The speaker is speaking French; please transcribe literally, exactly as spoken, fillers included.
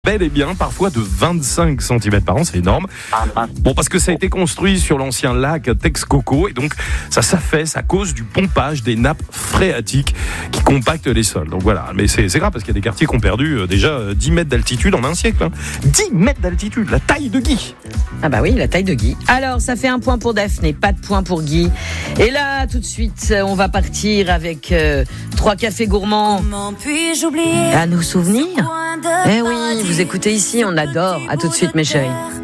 Bel et bien, parfois de vingt-cinq centimètres par an, c'est énorme. Bon, parce que ça a été construit sur l'ancien lac Texcoco et donc ça s'affaisse à cause du pompage des nappes phréatiques qui compactent les sols. Donc voilà, mais c'est, c'est grave parce qu'il y a des quartiers qui ont perdu euh, déjà euh, dix mètres d'altitude en un siècle. Hein. dix mètres d'altitude, la taille de Guy. Ah bah oui, la taille de Guy. Alors, ça fait un point pour Daphné, pas de point pour Guy. Et là, tout de suite, on va partir avec euh, trois cafés gourmands. Comment puis-je oublier À nos souvenirs. ce coin de Eh oui, paradis, vous écoutez ici, on adore. À tout de suite, mes chéris.